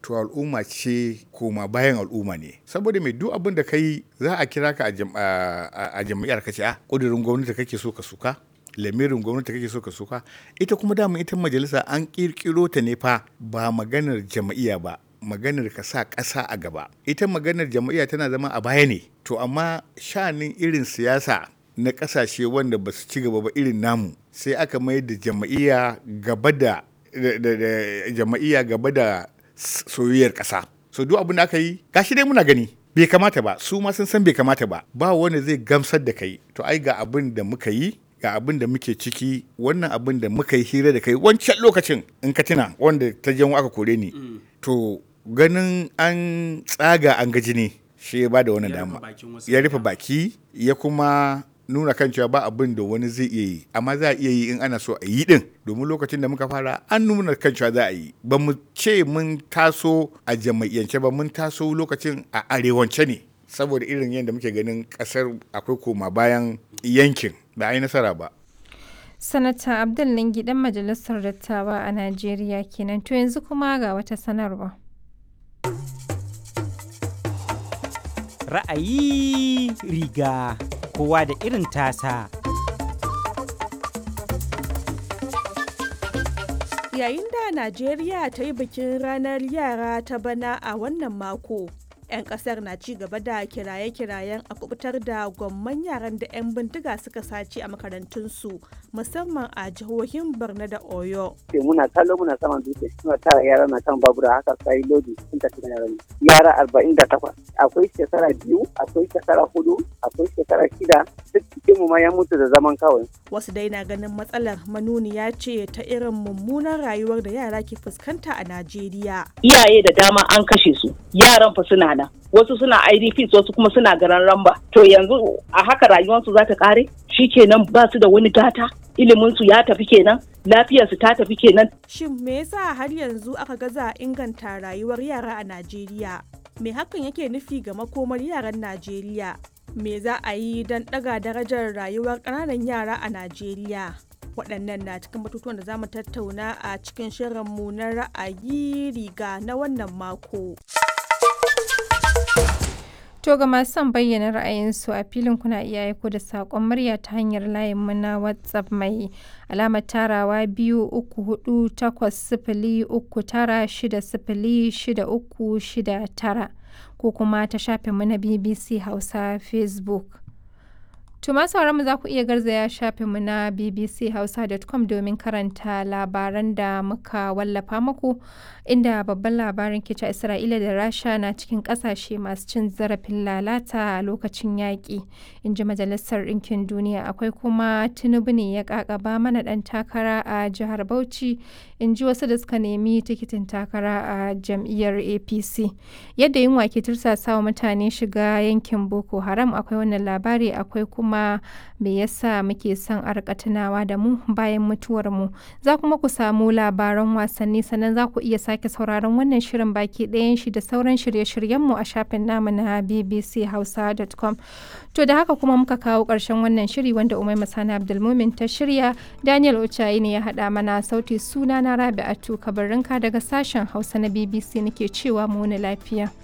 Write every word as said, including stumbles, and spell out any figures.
to al'umma ce koma bayan al'umma ne. Saboda mai duk abin da kai za a kira ka a jam'iyyar ka ce a ƙudurin gwamnati kake so ka suka, lamirin gwamnati kake so ka suka. Ita kuma dama ita majalisa an ƙirƙiro ta ne fa ba maganar jam'iyya ba, maganar ka sa ƙasa a gaba. Ita maganar jam'iyya tana zama a baya ne. To amma sha'anin irin siyasa na ƙasashe wanda ba su ci gaba ba irin namu sai aka mai da jam'iyya gaba da jam'iyya gaba da soyayyar ƙasa. So duk abin da aka yi gashi dai muna gani bai kamata ba, su ma sun san bai kamata ba, ba wanda zai gamsar da kai. To ai ga abin da muka yi, ga abin da muke ciki, wannan abin da muka yi hira da kai wancan lokacin in ka tuna wanda ta janwo aka kore ni. To ganin an tsaga an gaji ne shi ya ba da wannan dama, ya rufe baki ya kuma nuna kan cewa ba abin da wani zai iya yi, amma za a iya yi in ana so a yi din. Domin lokacin da muka fara an nuna kan cewa za a yi, ba mu ce mun taso a jama'iyyance ba, mun taso lokacin a arewance ne, saboda irin yadda muke ganin kasar akwai koma bayan yankin ba a yi nasara ba. Sanata Abdul Lingi dan majalisar dattawa a Najeriya kenan. To yanzu kuma ga wata sanarwa. Ra'ayi riga kowa da irin tasa. Yayin da Najeriya ta yi bikin ranar yara ta bana a wannan mako, 'yan kasar na ci gaba da kiraye-kirayen a kubutar da gwamman yaran da 'yan bindiga suka sace a makarantunsu, musamman a jihohin Borno da Oyo. Muna kallo muna saman dutse suna tara yara na kan babura haka sai lodi sun tafi da yaran. Yara arba'in da takwas, akwai shekara biyu, akwai shekara hudu, akwai shekara shida, duk cikin mu ma ya mutu da zaman kawai. Wasu dai na ganin matsalar manuniya ce ta irin mummunan rayuwar da yara ke fuskanta a Najeriya. Iyaye da dama an kashe su, yaran fa suna nan. Wasu suna I D Ps, wasu kuma suna garan ramba. To yanzu a haka rayuwarsu za ta kare? Shikenan ba su da wani gata? Iliminsu ya tafi kenan? Lafiyarsu ta tafi kenan? Shin me yasa har yanzu aka gaza inganta rayuwar yara a Najeriya? Me hakan yake nufi ga makomar yaran Najeriya? Me za a yi don ɗaga darajar rayuwar ƙananan yara a Najeriya? Waɗannan na cikin batutuwan da za mu tattauna a cikin shirinmu na ra'ayi riga na wannan mako. To ga masu son bayyana ra'ayinsu a filin kuna iya aiko da saƙon murya ta hanyar layinmu na WhatsApp mai alamar tarawa biyu uku hudu takwas sifili uku tara shida sifili shida uku shida tara ko kuma ta shafinmu na B B C Hausa Facebook. To masu mu za ku iya garzaya shafinmu na b b c hausa dot com domin karanta labaran da muka wallafa muku, inda babban labarin ke cewa Isra'ila da Rasha na cikin kasashe masu cin zarafin lalata a lokacin yaƙi, in ji Majalisar Ɗinkin Duniya. Akwai kuma Tinubu ne ya ƙaƙaba mana ɗan takara a jihar Bauchi, in ji wasu da suka nemi tikitin takara a jam'iyyar A P C. Yadda yunwa ke tursasawa mutane shiga yankin Boko Haram, akwai wannan labari. Akwai kuma kuma me yasa muke son a rika tunawa da mu bayan mutuwar mu. Za kuma ku samu labaran wasanni, sannan za ku iya sake sauraron wannan shirin baki ɗayan shi da sauran shirye-shiryen mu a shafin namu na b b c hausa dot com. To da haka kuma muka kawo ƙarshen wannan shiri wanda Umaima Sani Abdulmumin ta shirya, Daniel Ochayi ne ya haɗa mana sauti. Suna na Rabi'atu Kabarinka daga sashen Hausa na B B C nake cewa mu wani lafiya.